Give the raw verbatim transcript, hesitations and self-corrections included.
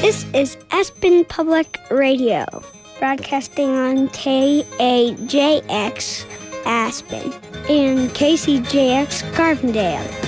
This is Aspen Public Radio, broadcasting on K A J X Aspen and K C J X Carbondale.